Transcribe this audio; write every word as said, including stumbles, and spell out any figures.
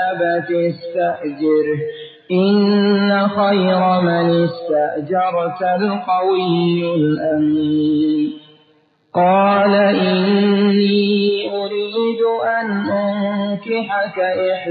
أبت استأجره إن خير من استأجرت القوي الأمين قال إني أريد أن أنكحك إحدى